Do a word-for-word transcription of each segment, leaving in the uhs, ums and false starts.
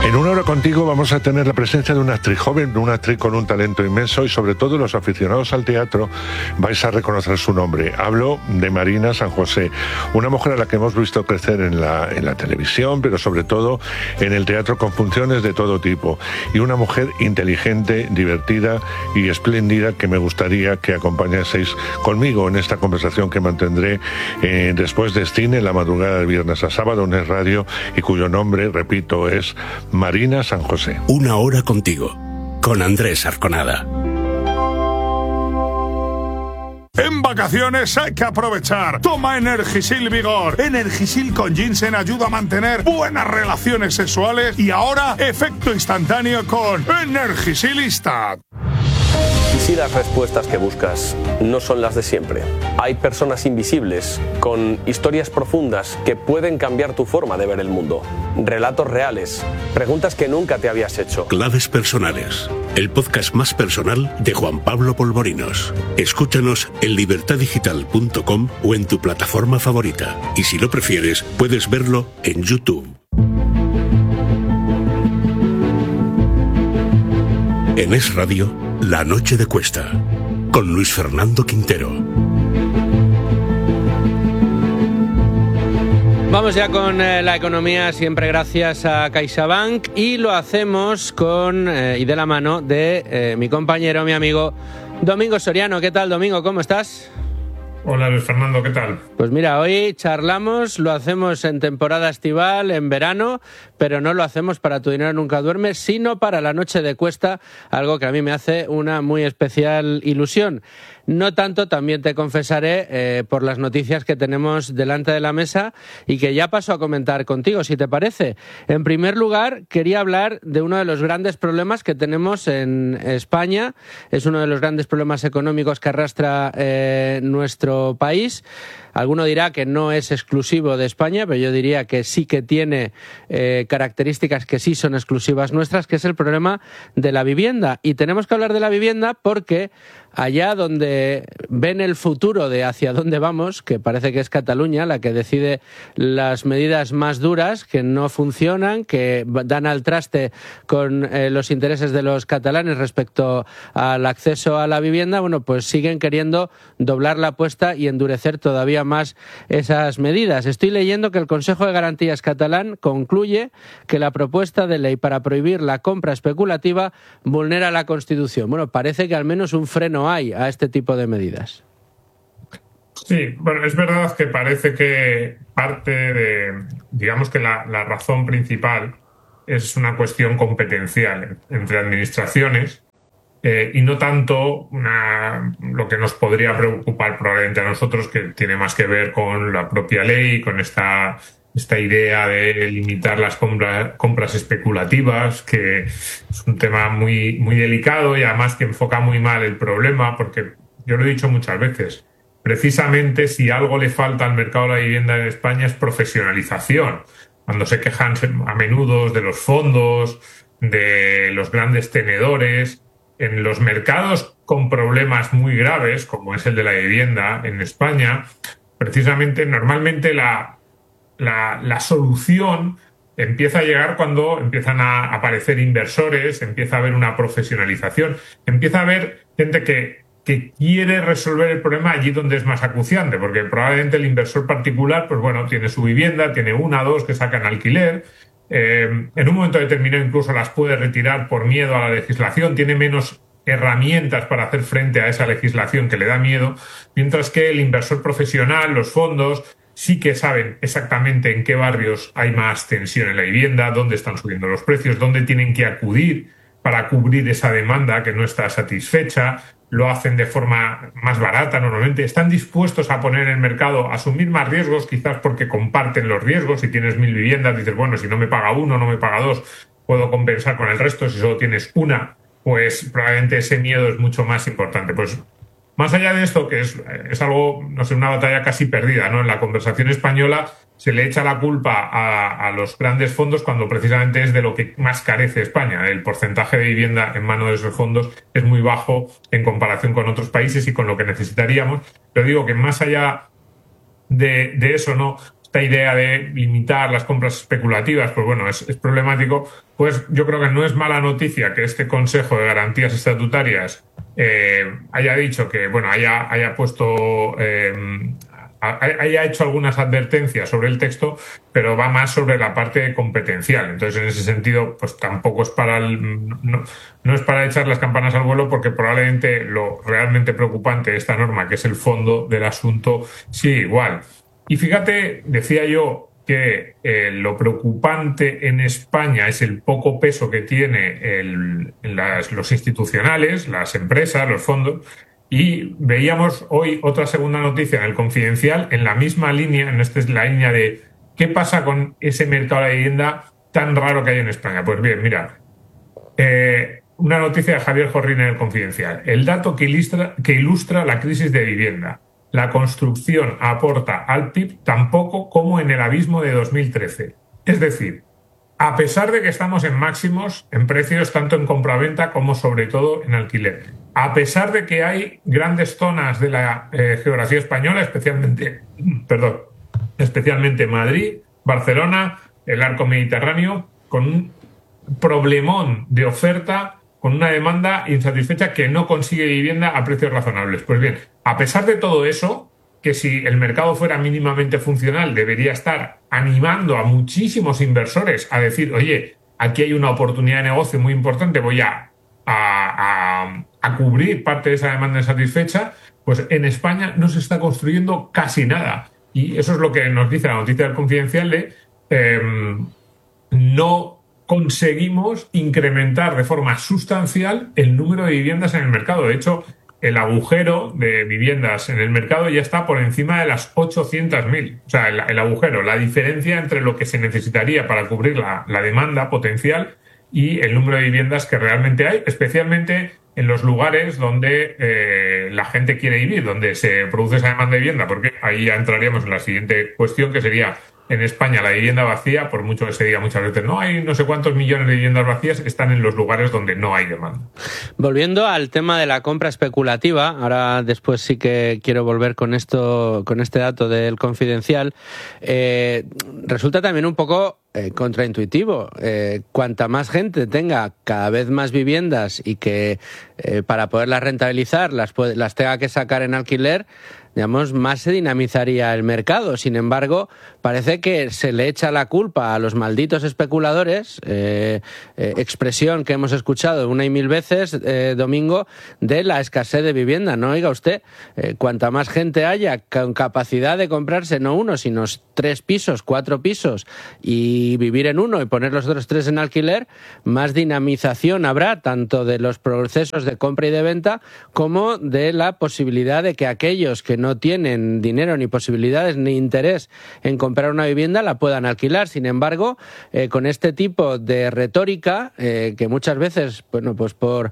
En Una Hora Contigo vamos a tener la presencia de una actriz joven, una actriz con un talento inmenso y sobre todo los aficionados al teatro vais a reconocer su nombre. Hablo de Marina San José, una mujer a la que hemos visto crecer en la, en la televisión, pero sobre todo en el teatro con funciones de todo tipo. Y una mujer inteligente, divertida y espléndida que me gustaría que acompañaseis conmigo en esta conversación que mantendré eh, después de cine, la madrugada de viernes a sábado en Es Radio y cuyo nombre, repito, es Marina San José. Una Hora Contigo, con Andrés Arconada. En vacaciones hay que aprovechar. Toma Energisil Vigor. Energisil con ginseng ayuda a mantener buenas relaciones sexuales y ahora efecto instantáneo con Energisilista. ¿Y si las respuestas que buscas no son las de siempre? Hay personas invisibles con historias profundas que pueden cambiar tu forma de ver el mundo. Relatos reales, preguntas que nunca te habías hecho. Claves personales, el podcast más personal de Juan Pablo Polvorinos. Escúchanos en libertad digital punto com o en tu plataforma favorita. Y si lo prefieres, puedes verlo en YouTube. En Es Radio, La Noche de Cuesta, con Luis Fernando Quintero. Vamos ya con eh, la economía, siempre gracias a CaixaBank, y lo hacemos con eh, y de la mano de eh, mi compañero, mi amigo Domingo Soriano. ¿Qué tal, Domingo? ¿Cómo estás? Hola, Luis Fernando, ¿qué tal? Pues mira, hoy charlamos, lo hacemos en temporada estival, en verano, pero no lo hacemos para Tu Dinero Nunca Duerme, sino para la Noche de Cuesta, algo que a mí me hace una muy especial ilusión. No tanto, también te confesaré, eh, por las noticias que tenemos delante de la mesa y que ya paso a comentar contigo, si te parece. En primer lugar, quería hablar de uno de los grandes problemas que tenemos en España. Es uno de los grandes problemas económicos que arrastra eh, nuestro país. Alguno dirá que no es exclusivo de España, pero yo diría que sí que tiene eh, características que sí son exclusivas nuestras, que es el problema de la vivienda. Y tenemos que hablar de la vivienda porque allá donde ven el futuro de hacia dónde vamos, que parece que es Cataluña la que decide las medidas más duras, que no funcionan, que dan al traste con eh, los intereses de los catalanes respecto al acceso a la vivienda, bueno, pues siguen queriendo doblar la apuesta y endurecer todavía más esas medidas. Estoy leyendo que el Consejo de Garantías catalán concluye que la propuesta de ley para prohibir la compra especulativa vulnera la Constitución. Bueno, parece que al menos un freno hay a este tipo de medidas. Sí, bueno, es verdad que parece que parte de, digamos que la, la razón principal es una cuestión competencial entre administraciones eh, y no tanto una, lo que nos podría preocupar probablemente a nosotros, que tiene más que ver con la propia ley, con esta, esta idea de limitar las compra, compras especulativas, que es un tema muy, muy delicado y además que enfoca muy mal el problema, porque yo lo he dicho muchas veces, precisamente si algo le falta al mercado de la vivienda en España es profesionalización. Cuando se quejan a menudo de los fondos, de los grandes tenedores, en los mercados con problemas muy graves, como es el de la vivienda en España, precisamente normalmente la, la, la solución empieza a llegar cuando empiezan a aparecer inversores, empieza a haber una profesionalización, empieza a haber gente que, que quiere resolver el problema allí donde es más acuciante, porque probablemente el inversor particular, pues bueno, tiene su vivienda, tiene una, dos que sacan alquiler, eh, en un momento determinado incluso las puede retirar por miedo a la legislación, tiene menos herramientas para hacer frente a esa legislación que le da miedo, mientras que el inversor profesional, los fondos, sí que saben exactamente en qué barrios hay más tensión en la vivienda, dónde están subiendo los precios, dónde tienen que acudir para cubrir esa demanda que no está satisfecha, lo hacen de forma más barata normalmente, están dispuestos a poner en el mercado, a asumir más riesgos, quizás porque comparten los riesgos. Si tienes mil viviendas, dices, bueno, si no me paga uno, no me paga dos, puedo compensar con el resto. Si solo tienes una, pues probablemente ese miedo es mucho más importante. Pues más allá de esto, que es, es algo, no sé, una batalla casi perdida, ¿no? En la conversación española se le echa la culpa a, a los grandes fondos cuando precisamente es de lo que más carece España. El porcentaje de vivienda en manos de esos fondos es muy bajo en comparación con otros países y con lo que necesitaríamos. Pero digo que más allá de, de eso, ¿no? esta idea de limitar las compras especulativas, pues bueno, es, es problemático. Pues yo creo que no es mala noticia que este Consejo de Garantías Estatutarias eh, haya dicho que, bueno, haya, haya puesto... Eh, haya hecho algunas advertencias sobre el texto, pero va más sobre la parte competencial. Entonces, en ese sentido, pues tampoco es para el, no, no es para echar las campanas al vuelo, porque probablemente lo realmente preocupante de esta norma, que es el fondo del asunto, sigue igual. Y fíjate, decía yo que eh, lo preocupante en España es el poco peso que tiene el, las, los institucionales, las empresas, los fondos. Y veíamos hoy otra segunda noticia en el Confidencial en la misma línea, en esta es la línea de qué pasa con ese mercado de la vivienda tan raro que hay en España. Pues bien, mira, eh, una noticia de Javier Jorrín en el Confidencial. El dato que ilustra, que ilustra la crisis de vivienda. La construcción aporta al P I B tan poco como en el abismo de dos mil trece. Es decir, a pesar de que estamos en máximos en precios tanto en compraventa como sobre todo en alquiler, a pesar de que hay grandes zonas de la eh, geografía española, especialmente, perdón, especialmente Madrid, Barcelona, el arco mediterráneo, con un problemón de oferta, con una demanda insatisfecha que no consigue vivienda a precios razonables. Pues bien, a pesar de todo eso, que si el mercado fuera mínimamente funcional debería estar animando a muchísimos inversores a decir, oye, aquí hay una oportunidad de negocio muy importante, voy a, a, a, a cubrir parte de esa demanda insatisfecha, pues en España no se está construyendo casi nada. Y eso es lo que nos dice la noticia del Confidencial de eh, no conseguimos incrementar de forma sustancial el número de viviendas en el mercado. De hecho, el agujero de viviendas en el mercado ya está por encima de las ochocientos mil. O sea, el, el agujero, la diferencia entre lo que se necesitaría para cubrir la, la demanda potencial y el número de viviendas que realmente hay, especialmente en los lugares donde eh, la gente quiere vivir, donde se produce esa demanda de vivienda, porque ahí ya entraríamos en la siguiente cuestión, que sería en España la vivienda vacía, por mucho que se diga muchas veces, no hay no sé cuántos millones de viviendas vacías, están en los lugares donde no hay demanda. Volviendo al tema de la compra especulativa, ahora después sí que quiero volver con esto, con este dato del Confidencial, eh, resulta también un poco eh, contraintuitivo. Eh, cuanta más gente tenga cada vez más viviendas y que eh, para poderlas rentabilizar las, puede, las tenga que sacar en alquiler, digamos, más se dinamizaría el mercado. Sin embargo, parece que se le echa la culpa a los malditos especuladores, eh, eh, expresión que hemos escuchado una y mil veces, eh, Domingo, de la escasez de vivienda. No, oiga usted, eh, cuanta más gente haya con capacidad de comprarse no uno, sino tres pisos, cuatro pisos, y vivir en uno y poner los otros tres en alquiler, más dinamización habrá tanto de los procesos de compra y de venta como de la posibilidad de que aquellos que no no tienen dinero ni posibilidades ni interés en comprar una vivienda la puedan alquilar. Sin embargo, eh, con este tipo de retórica, eh, que muchas veces, bueno, pues por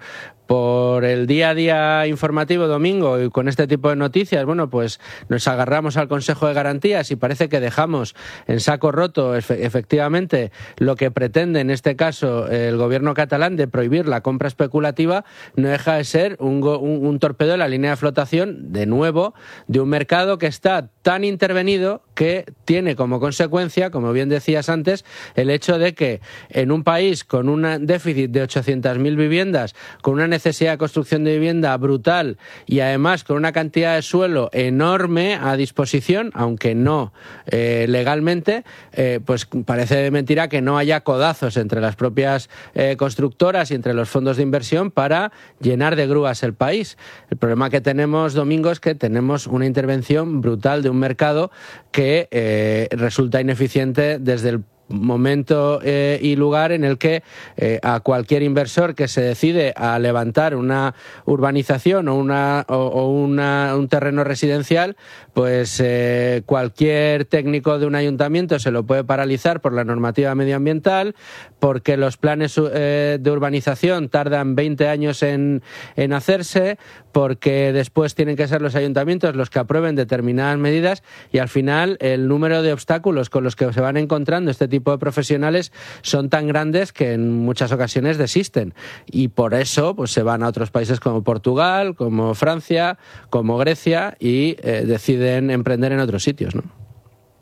por el día a día informativo, Domingo, y con este tipo de noticias, bueno, pues nos agarramos al Consejo de Garantías y parece que dejamos en saco roto efectivamente lo que pretende en este caso el gobierno catalán de prohibir la compra especulativa. No deja de ser un, un, un torpedo en la línea de flotación, de nuevo, de un mercado que está tan intervenido que tiene como consecuencia, como bien decías antes, el hecho de que en un país con un déficit de ochocientas mil viviendas, con una necesidad de construcción de vivienda brutal y además con una cantidad de suelo enorme a disposición, aunque no eh, legalmente, eh, pues parece de mentira que no haya codazos entre las propias eh, constructoras y entre los fondos de inversión para llenar de grúas el país. El problema que tenemos, Domingo, es que tenemos una intervención brutal de un mercado que eh, resulta ineficiente desde el momento eh, y lugar en el que eh, a cualquier inversor que se decide a levantar una urbanización o una o, o una, un terreno residencial, pues eh, cualquier técnico de un ayuntamiento se lo puede paralizar por la normativa medioambiental, porque los planes eh, de urbanización tardan veinte años en, en hacerse, porque después tienen que ser los ayuntamientos los que aprueben determinadas medidas y al final el número de obstáculos con los que se van encontrando este tipo de profesionales son tan grandes que en muchas ocasiones desisten y por eso pues se van a otros países como Portugal, como Francia, como Grecia y eh, deciden emprender en otros sitios, ¿no?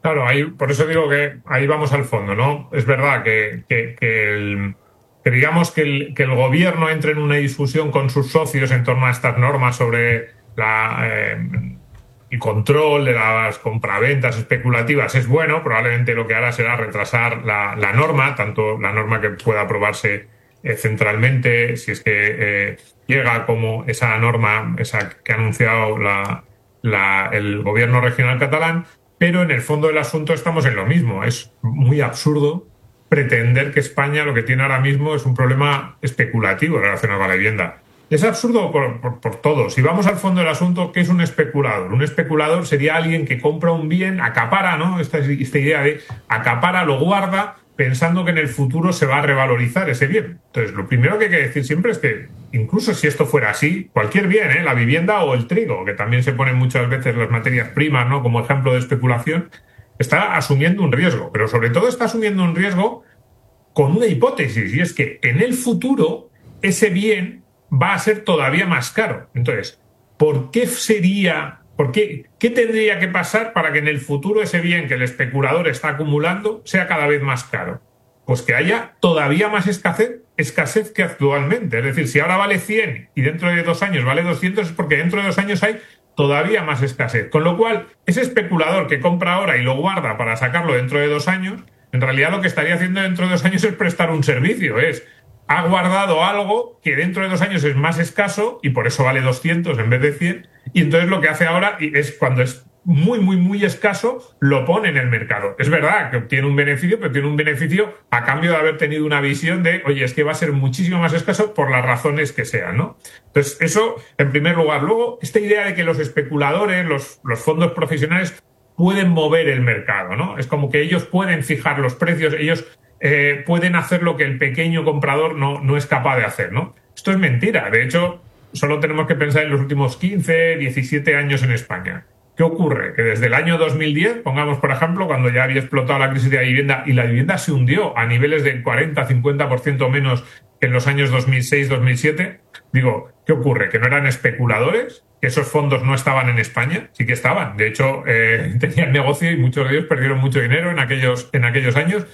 Claro, ahí, por eso digo que ahí vamos al fondo, ¿no? Es verdad que, que, que, el, que digamos que el, que el gobierno entre en una discusión con sus socios en torno a estas normas sobre la, eh, el control de las compraventas especulativas es bueno. Probablemente lo que hará será retrasar la, la norma, tanto la norma que pueda aprobarse eh, centralmente, si es que eh, llega, como esa norma esa que ha anunciado la, la, el gobierno regional catalán. Pero en el fondo del asunto estamos en lo mismo. Es muy absurdo pretender que España lo que tiene ahora mismo es un problema especulativo relacionado con la vivienda. Es absurdo por, por, por todo. Si vamos al fondo del asunto, ¿qué es un especulador? Un especulador sería alguien que compra un bien, acapara, ¿no? Esta, esta idea de acapara, lo guarda, pensando que en el futuro se va a revalorizar ese bien. Entonces, lo primero que hay que decir siempre es que, incluso si esto fuera así, cualquier bien, ¿eh? La vivienda o el trigo, que también se ponen muchas veces las materias primas, ¿no? Como ejemplo de especulación, está asumiendo un riesgo, pero sobre todo está asumiendo un riesgo con una hipótesis, y es que en el futuro ese bien va a ser todavía más caro. Entonces, ¿por qué sería... ¿Por qué? ¿Qué tendría que pasar para que en el futuro ese bien que el especulador está acumulando sea cada vez más caro? Pues que haya todavía más escasez, escasez que actualmente. Es decir, si ahora vale cien y dentro de dos años vale doscientos, es porque dentro de dos años hay todavía más escasez. Con lo cual, ese especulador que compra ahora y lo guarda para sacarlo dentro de dos años, en realidad lo que estaría haciendo dentro de dos años es prestar un servicio. Es, ha guardado algo que dentro de dos años es más escaso y por eso vale doscientos en vez de cien. Y entonces lo que hace ahora es, cuando es muy, muy, muy escaso, lo pone en el mercado. Es verdad que obtiene un beneficio, pero tiene un beneficio a cambio de haber tenido una visión de, oye, es que va a ser muchísimo más escaso por las razones que sean, ¿no? Entonces, eso en primer lugar. Luego, esta idea de que los especuladores, los, los fondos profesionales pueden mover el mercado, ¿no? Es como que ellos pueden fijar los precios, ellos eh, pueden hacer lo que el pequeño comprador no, no es capaz de hacer, ¿no? Esto es mentira. De hecho, solo tenemos que pensar en los últimos quince, diecisiete años en España. ¿Qué ocurre? Que desde el año dos mil diez, pongamos por ejemplo, cuando ya había explotado la crisis de la vivienda y la vivienda se hundió a niveles del cuarenta, cincuenta por ciento menos que en los años dos mil seis, dos mil siete, digo, ¿qué ocurre? ¿Que no eran especuladores? ¿Que esos fondos no estaban en España? Sí que estaban. De hecho, eh, tenían negocio y muchos de ellos perdieron mucho dinero en aquellos, en aquellos años,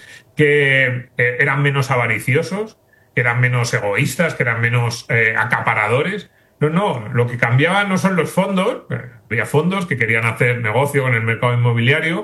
que eh, eran menos avariciosos, que eran menos egoístas, que eran menos eh, acaparadores. No, no, lo que cambiaba no son los fondos. Había fondos que querían hacer negocio con el mercado inmobiliario,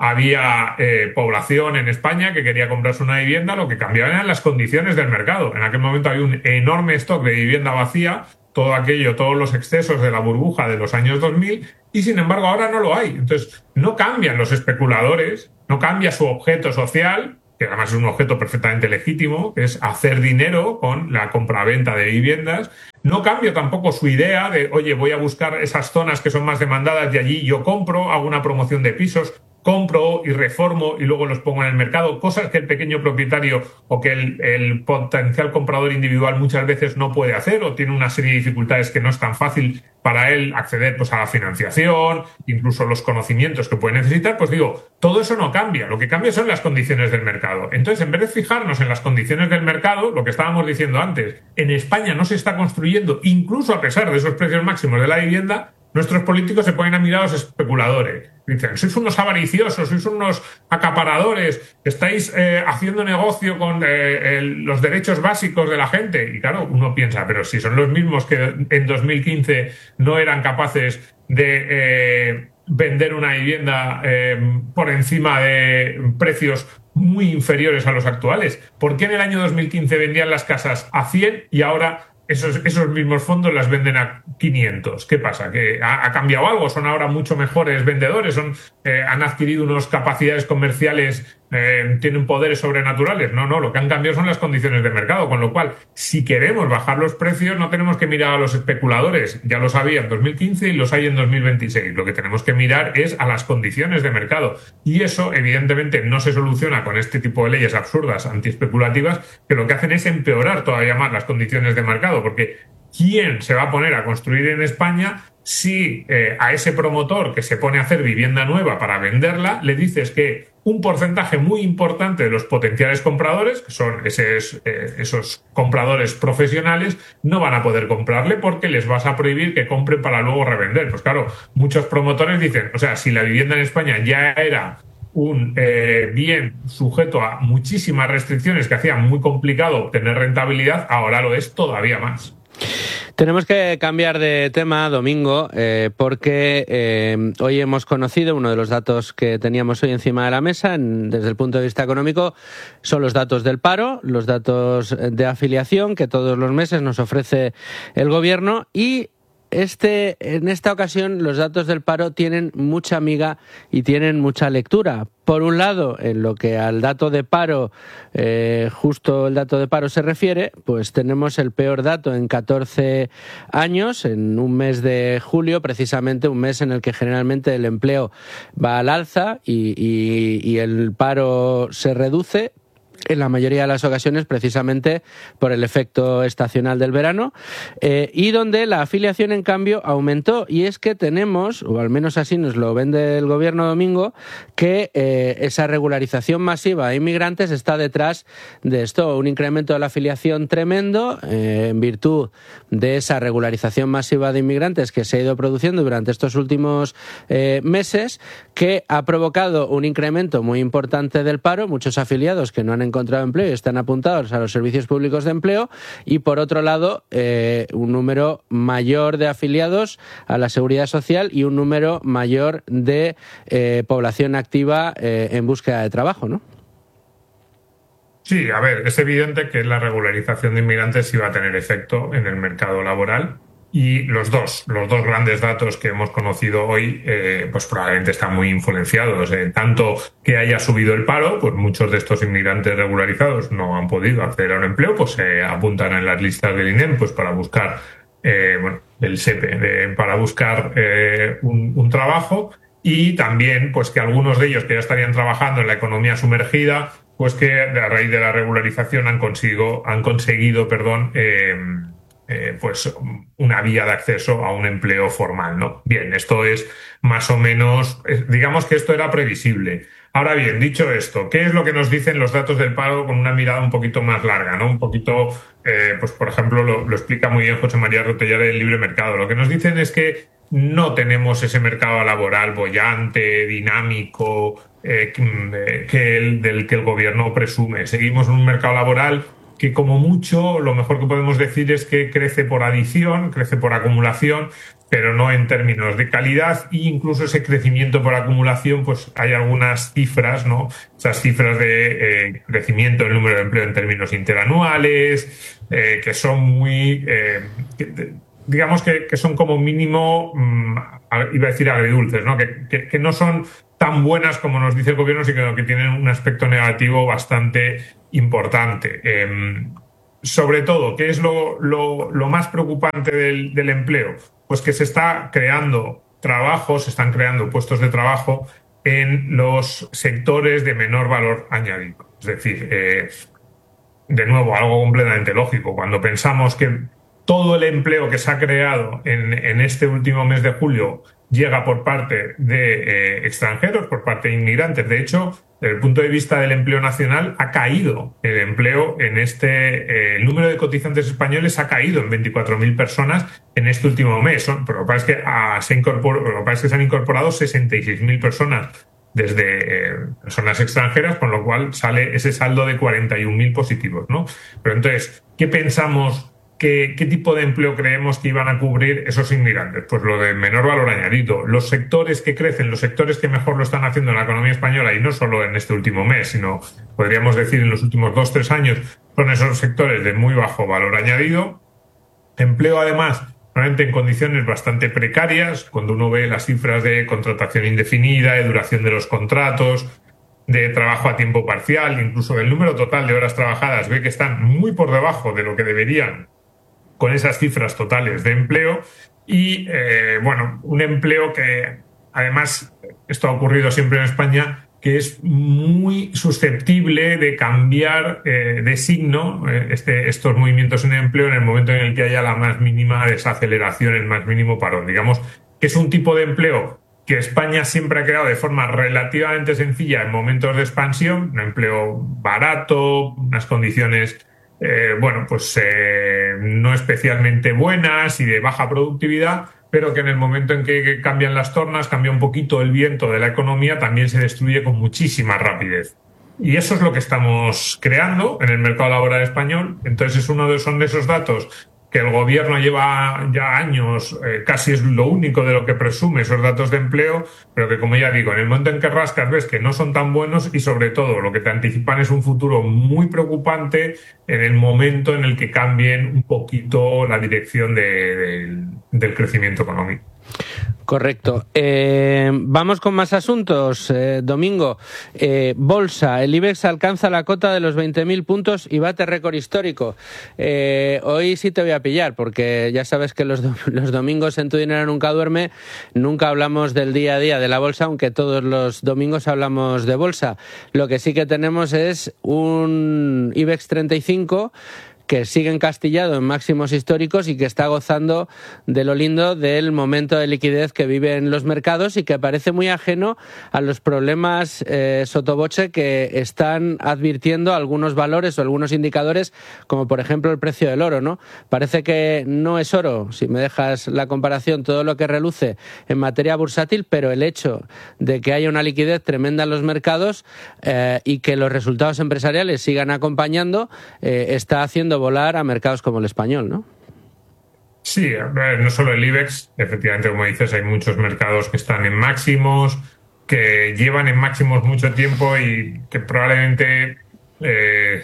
había eh, población en España que quería comprarse una vivienda, lo que cambiaba eran las condiciones del mercado. En aquel momento había un enorme stock de vivienda vacía, todo aquello, todos los excesos de la burbuja de los años dos mil, y sin embargo ahora no lo hay. Entonces, no cambian los especuladores, no cambia su objeto social, que además es un objeto perfectamente legítimo, que es hacer dinero con la compraventa de viviendas. No cambia tampoco su idea de, oye, voy a buscar esas zonas que son más demandadas y allí yo compro, hago una promoción de pisos, compro y reformo y luego los pongo en el mercado, cosas que el pequeño propietario o que el, el potencial comprador individual muchas veces no puede hacer o tiene una serie de dificultades que no es tan fácil para él acceder pues a la financiación, incluso los conocimientos que puede necesitar. Pues digo, todo eso no cambia, lo que cambia son las condiciones del mercado. Entonces, en vez de fijarnos en las condiciones del mercado, lo que estábamos diciendo antes, en España no se está construyendo, incluso a pesar de esos precios máximos de la vivienda, nuestros políticos se ponen a mirar a los especuladores. Dicen, sois unos avariciosos, sois unos acaparadores, estáis eh, haciendo negocio con eh, el, los derechos básicos de la gente. Y claro, uno piensa, pero si son los mismos que en dos mil quince no eran capaces de eh, vender una vivienda eh, por encima de precios muy inferiores a los actuales. ¿Por qué en el año dos mil quince vendían las casas a cien y ahora Esos, esos mismos fondos las venden a quinientos? ¿Qué pasa? ¿Que ha, ha cambiado algo? ¿Son ahora mucho mejores vendedores? ¿Son, eh, ¿Han adquirido unas capacidades comerciales? Eh, ¿Tienen poderes sobrenaturales? No, no. Lo que han cambiado son las condiciones de mercado. Con lo cual, si queremos bajar los precios, no tenemos que mirar a los especuladores. Ya los había en dos mil quince y los hay en dos mil veintiséis. Lo que tenemos que mirar es a las condiciones de mercado. Y eso, evidentemente, no se soluciona con este tipo de leyes absurdas, antiespeculativas, que lo que hacen es empeorar todavía más las condiciones de mercado. Porque ¿quién se va a poner a construir en España si eh, a ese promotor que se pone a hacer vivienda nueva para venderla le dices que un porcentaje muy importante de los potenciales compradores, que son esos, eh, esos compradores profesionales, no van a poder comprarle porque les vas a prohibir que compren para luego revender? Pues claro, muchos promotores dicen, o sea, si la vivienda en España ya era un eh, bien sujeto a muchísimas restricciones que hacían muy complicado obtener rentabilidad, ahora lo es todavía más. Tenemos que cambiar de tema, Domingo, eh, porque eh, hoy hemos conocido uno de los datos que teníamos hoy encima de la mesa en, desde el punto de vista económico, son los datos del paro, los datos de afiliación que todos los meses nos ofrece el gobierno y Este, en esta ocasión los datos del paro tienen mucha miga y tienen mucha lectura. Por un lado, en lo que al dato de paro, eh, justo el dato de paro se refiere, pues tenemos el peor dato en catorce años, en un mes de julio, precisamente un mes en el que generalmente el empleo va al alza y, y, y el paro se reduce, en la mayoría de las ocasiones precisamente por el efecto estacional del verano, eh, y donde la afiliación en cambio aumentó. Y es que tenemos, o al menos así nos lo vende el gobierno, Domingo, que eh, esa regularización masiva de inmigrantes está detrás de esto, un incremento de la afiliación tremendo eh, en virtud de esa regularización masiva de inmigrantes que se ha ido produciendo durante estos últimos eh, meses, que ha provocado un incremento muy importante del paro, muchos afiliados que no han encontrado empleo y están apuntados a los servicios públicos de empleo, y por otro lado eh, un número mayor de afiliados a la Seguridad Social y un número mayor de eh, población activa eh, en búsqueda de trabajo, ¿no? Sí, a ver, es evidente que la regularización de inmigrantes iba a tener efecto en el mercado laboral. Y los dos, los dos grandes datos que hemos conocido hoy, eh, pues probablemente están muy influenciados. Eh, tanto que haya subido el paro, pues muchos de estos inmigrantes regularizados no han podido acceder a un empleo, pues se eh, apuntan en las listas del I N E M pues para buscar, eh, bueno, el S E P E, de, para buscar eh, un, un trabajo, y también pues que algunos de ellos que ya estarían trabajando en la economía sumergida, pues que a raíz de la regularización han conseguido, han conseguido, perdón, eh, Eh, pues una vía de acceso a un empleo formal, ¿no? Bien, esto es más o menos, digamos que esto era previsible. Ahora bien, dicho esto, ¿qué es lo que nos dicen los datos del paro con una mirada un poquito más larga, ¿no? Un poquito, eh, pues por ejemplo, lo, lo explica muy bien José María Rotellar del Libre Mercado. Lo que nos dicen es que no tenemos ese mercado laboral boyante, dinámico, eh, que el, del que el gobierno presume. Seguimos en un mercado laboral que como mucho lo mejor que podemos decir es que crece por adición, crece por acumulación, pero no en términos de calidad, e incluso ese crecimiento por acumulación, pues hay algunas cifras, ¿no? Esas cifras de eh, crecimiento del número de empleo en términos interanuales, eh, que son muy, eh, que, digamos que, que son como mínimo, mmm, iba a decir agridulces, ¿no? Que, que, que no son tan buenas como nos dice el gobierno, sino que tienen un aspecto negativo bastante importante. Eh, sobre todo, ¿qué es lo, lo, lo más preocupante del, del empleo? Pues que se está creando trabajo, se están creando puestos de trabajo en los sectores de menor valor añadido. Es decir, eh, de nuevo, algo completamente lógico. Cuando pensamos que todo el empleo que se ha creado en, en este último mes de julio llega por parte de eh, extranjeros, por parte de inmigrantes. De hecho, desde el punto de vista del empleo nacional, ha caído el empleo en este... Eh, el número de cotizantes españoles ha caído en veinticuatro mil personas en este último mes. Pero lo que pasa es que, ah, se, incorporó, lo que pasa es que se han incorporado sesenta y seis mil personas desde eh, personas extranjeras, con lo cual sale ese saldo de cuarenta y un mil positivos, ¿no? Pero entonces, ¿qué pensamos? ¿Qué, ¿Qué tipo de empleo creemos que iban a cubrir esos inmigrantes? Pues lo de menor valor añadido. Los sectores que crecen, los sectores que mejor lo están haciendo en la economía española, y no solo en este último mes, sino podríamos decir en los últimos dos, tres años, son esos sectores de muy bajo valor añadido. Empleo, además, realmente en condiciones bastante precarias, cuando uno ve las cifras de contratación indefinida, de duración de los contratos, de trabajo a tiempo parcial, incluso del número total de horas trabajadas, ve que están muy por debajo de lo que deberían con esas cifras totales de empleo. Y, eh, bueno, un empleo que, además, esto ha ocurrido siempre en España, que es muy susceptible de cambiar eh, de signo eh, este, estos movimientos en el empleo en el momento en el que haya la más mínima desaceleración, el más mínimo parón. Digamos que es un tipo de empleo que España siempre ha creado de forma relativamente sencilla en momentos de expansión, un empleo barato, unas condiciones Eh, bueno, pues eh, no especialmente buenas y de baja productividad, pero que en el momento en que cambian las tornas, cambia un poquito el viento de la economía, también se destruye con muchísima rapidez. Y eso es lo que estamos creando en el mercado laboral español. Entonces es uno de, son de esos datos que el gobierno lleva ya años, eh, casi es lo único de lo que presume esos datos de empleo, pero que, como ya digo, en el momento en que rascas ves que no son tan buenos y, sobre todo, lo que te anticipan es un futuro muy preocupante en el momento en el que cambien un poquito la dirección de, de, del crecimiento económico. Correcto. Eh, vamos con más asuntos. Eh, Domingo, eh, Bolsa. El IBEX alcanza la cota de los veinte mil puntos y bate récord histórico. Eh, hoy sí te voy a pillar, porque ya sabes que los, do- los domingos en Tu Dinero Nunca Duerme nunca hablamos del día a día de la bolsa, aunque todos los domingos hablamos de bolsa. Lo que sí que tenemos es un IBEX treinta y cinco que sigue encastillado en máximos históricos y que está gozando de lo lindo del momento de liquidez que vive en los mercados y que parece muy ajeno a los problemas eh, sotoboche que están advirtiendo algunos valores o algunos indicadores, como por ejemplo el precio del oro, ¿no? Parece que no es oro, si me dejas la comparación, todo lo que reluce en materia bursátil, pero el hecho de que haya una liquidez tremenda en los mercados eh, y que los resultados empresariales sigan acompañando eh, está haciendo volar a mercados como el español, ¿no? Sí, no solo el IBEX, efectivamente, como dices, hay muchos mercados que están en máximos, que llevan en máximos mucho tiempo y que probablemente, eh,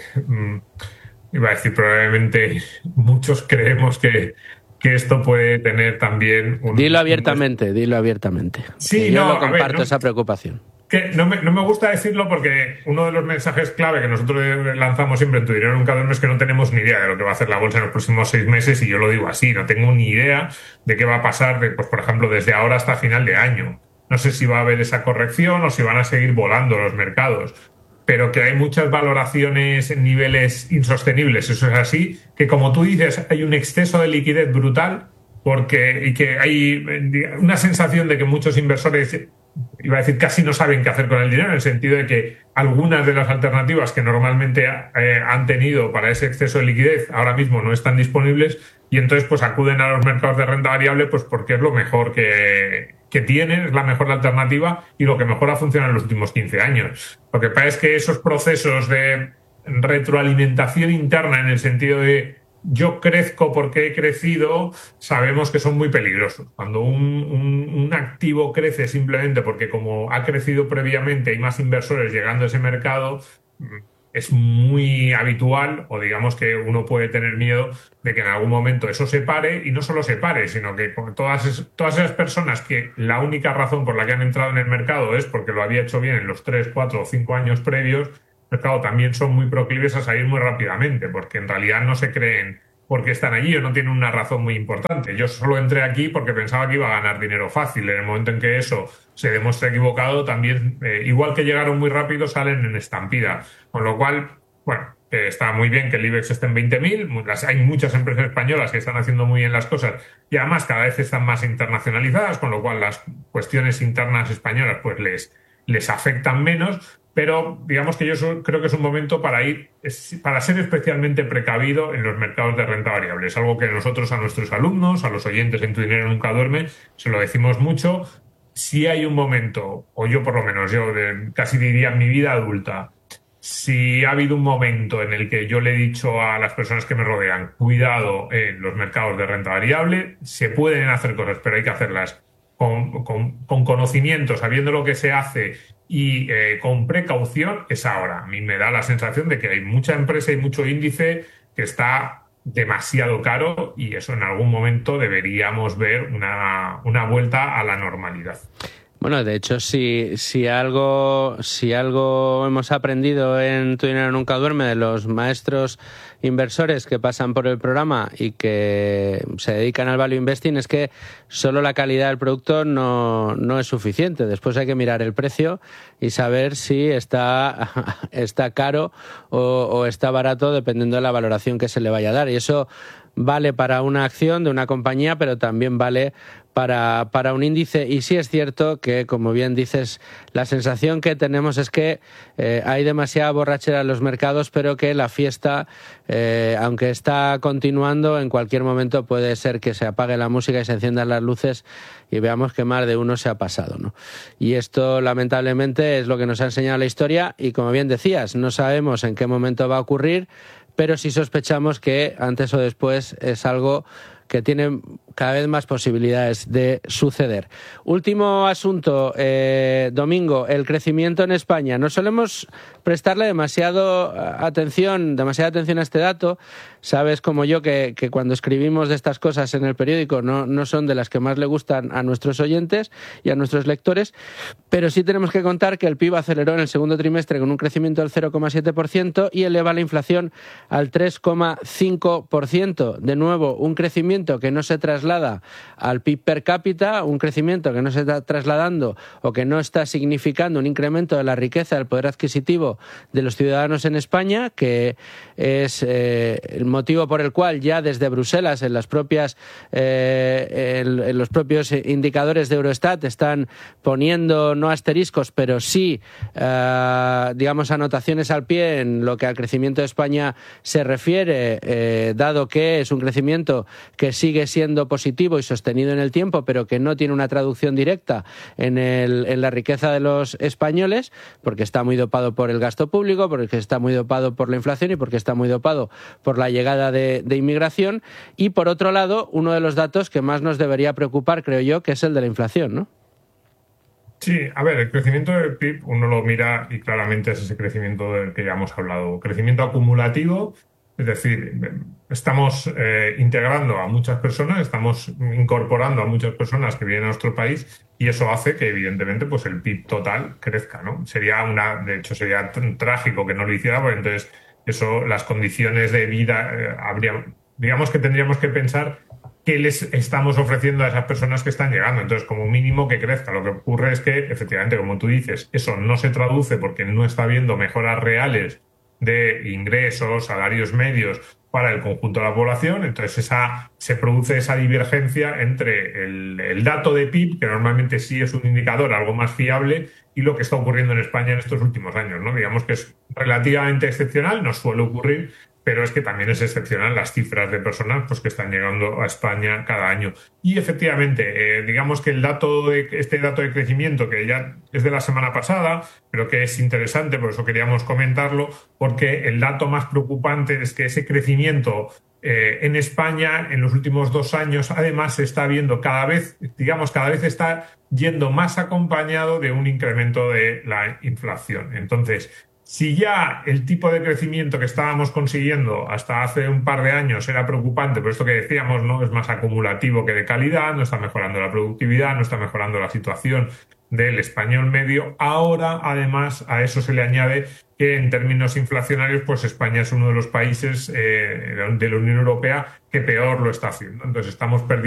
iba a decir, probablemente muchos creemos que, que esto puede tener también un... Dilo abiertamente, un... dilo abiertamente. Sí, que yo no, lo comparto, ver, no, esa preocupación. Que no, me, no me gusta decirlo porque uno de los mensajes clave que nosotros lanzamos siempre en Tu Dinero Nunca Duerme es que no tenemos ni idea de lo que va a hacer la bolsa en los próximos seis meses, y yo lo digo así, no tengo ni idea de qué va a pasar, de, pues por ejemplo, desde ahora hasta final de año. No sé si va a haber esa corrección o si van a seguir volando los mercados, pero que hay muchas valoraciones en niveles insostenibles, eso es así, que como tú dices, hay un exceso de liquidez brutal porque, y que hay una sensación de que muchos inversores, iba a decir, casi no saben qué hacer con el dinero, en el sentido de que algunas de las alternativas que normalmente eh, han tenido para ese exceso de liquidez ahora mismo no están disponibles, y entonces pues acuden a los mercados de renta variable pues porque es lo mejor que, que tienen, es la mejor alternativa y lo que mejor ha funcionado en los últimos quince años. Lo que pasa es que esos procesos de retroalimentación interna, en el sentido de yo crezco porque he crecido, sabemos que son muy peligrosos. Cuando un, un, un activo crece simplemente porque, como ha crecido previamente, hay más inversores llegando a ese mercado, es muy habitual, o digamos que uno puede tener miedo de que en algún momento eso se pare, y no solo se pare, sino que todas, todas esas personas que la única razón por la que han entrado en el mercado es porque lo había hecho bien en los tres, cuatro o cinco años previos, mercado también son muy proclives a salir muy rápidamente, porque en realidad no se creen porque están allí o no tienen una razón muy importante. Yo solo entré aquí porque pensaba que iba a ganar dinero fácil. En el momento en que eso se demuestra equivocado, también, eh, igual que llegaron muy rápido, salen en estampida. Con lo cual, bueno, eh, está muy bien que el IBEX esté en veinte mil. Hay muchas empresas españolas que están haciendo muy bien las cosas y además cada vez están más internacionalizadas, con lo cual las cuestiones internas españolas pues les, les afectan menos. Pero digamos que yo creo que es un momento para ir, para ser especialmente precavido en los mercados de renta variable. Es algo que nosotros a nuestros alumnos, a los oyentes en Tu Dinero Nunca Duerme, se lo decimos mucho. Si hay un momento, o yo por lo menos, yo de, casi diría en mi vida adulta, si ha habido un momento en el que yo le he dicho a las personas que me rodean, cuidado en los mercados de renta variable, se pueden hacer cosas, pero hay que hacerlas con, con, con conocimiento, sabiendo lo que se hace y eh, con precaución, es ahora. A mí me da la sensación de que hay mucha empresa y mucho índice que está demasiado caro, y eso en algún momento deberíamos ver una, una vuelta a la normalidad. Bueno, de hecho, si, si algo si algo hemos aprendido en Tu Dinero Nunca Duerme de los maestros inversores que pasan por el programa y que se dedican al value investing, es que solo la calidad del producto no, no es suficiente. Después hay que mirar el precio y saber si está, está caro o, o está barato, dependiendo de la valoración que se le vaya a dar. Y eso vale para una acción de una compañía, pero también vale para, para un índice. Y sí es cierto que, como bien dices, la sensación que tenemos es que eh, hay demasiada borrachera en los mercados, pero que la fiesta, eh, aunque está continuando, en cualquier momento puede ser que se apague la música y se enciendan las luces y veamos que más de uno se ha pasado, ¿no? Y esto, lamentablemente, es lo que nos ha enseñado la historia y, como bien decías, no sabemos en qué momento va a ocurrir, pero sí sospechamos que antes o después es algo que tiene cada vez más posibilidades de suceder. Último asunto, eh, Domingo, el crecimiento en España. No solemos prestarle demasiado atención, demasiada atención a este dato. Sabes como yo que, que cuando escribimos de estas cosas en el periódico no, no son de las que más le gustan a nuestros oyentes y a nuestros lectores, pero sí tenemos que contar que el P I B aceleró en el segundo trimestre con un crecimiento del cero coma siete por ciento y eleva la inflación al tres coma cinco por ciento. De nuevo, un crecimiento que no se traslada al P I B per cápita, un crecimiento que no se está trasladando o que no está significando un incremento de la riqueza, del poder adquisitivo de los ciudadanos en España, que es eh, el motivo por el cual ya desde Bruselas, en las propias eh, en, en los propios indicadores de Eurostat, están poniendo no asteriscos, pero sí eh, digamos anotaciones al pie en lo que al crecimiento de España se refiere, eh, dado que es un crecimiento que sigue siendo positivo y sostenido en el tiempo, pero que no tiene una traducción directa en, el, en la riqueza de los españoles, porque está muy dopado por el gasto público, porque está muy dopado por la inflación y porque está muy dopado por la llegada de, de inmigración. Y, por otro lado, uno de los datos que más nos debería preocupar, creo yo, que es el de la inflación, ¿no? Sí, a ver, el crecimiento del P I B uno lo mira y claramente es ese crecimiento del que ya hemos hablado. Crecimiento acumulativo, es decir, estamos eh, integrando a muchas personas, estamos incorporando a muchas personas que vienen a nuestro país y eso hace que, evidentemente, pues el P I B total crezca, ¿no? Sería una, de hecho, sería trágico que no lo hiciera, porque entonces eso, las condiciones de vida eh, habría, digamos que tendríamos que pensar qué les estamos ofreciendo a esas personas que están llegando. Entonces, como mínimo que crezca. Lo que ocurre es que, efectivamente, como tú dices, eso no se traduce porque no está habiendo mejoras reales de ingresos, salarios medios para el conjunto de la población. Entonces esa, se produce esa divergencia entre el, el dato de P I B, que normalmente sí es un indicador algo más fiable, y lo que está ocurriendo en España en estos últimos años, ¿no? Digamos que es relativamente excepcional, no suele ocurrir, pero es que también es excepcional las cifras de personas pues, que están llegando a España cada año. Y efectivamente, eh, digamos que el dato de, este dato de crecimiento, que ya es de la semana pasada, pero que es interesante, por eso queríamos comentarlo, porque el dato más preocupante es que ese crecimiento eh, en España en los últimos dos años, además, se está viendo cada vez, digamos, cada vez está yendo más acompañado de un incremento de la inflación. Entonces, si ya el tipo de crecimiento que estábamos consiguiendo hasta hace un par de años era preocupante, por esto que decíamos, ¿no? Es más acumulativo que de calidad, no está mejorando la productividad, no está mejorando la situación del español medio. Ahora, además, a eso se le añade que en términos inflacionarios, pues España es uno de los países eh, de la Unión Europea que peor lo está haciendo. Entonces estamos perdiendo